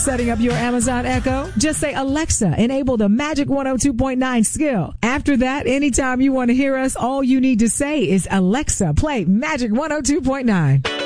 setting up your Amazon Echo? Just say, Alexa, enable the Magic 102.9 skill. After that, anytime you want to hear us, all you need to say is, Alexa, play Magic 102.9.